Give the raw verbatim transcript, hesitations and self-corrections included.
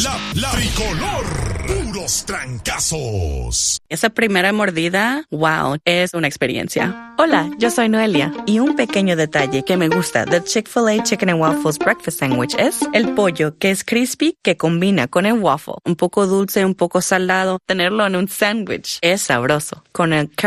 La, la tricolor, puros trancazos. Esa primera mordida, wow, es una experiencia. Hola, yo soy Noelia y un pequeño detalle que me gusta del Chick-fil-A Chicken and Waffles Breakfast Sandwich es el pollo que es crispy que combina con el waffle. Un poco dulce, un poco salado. Tenerlo en un sándwich es sabroso. Con el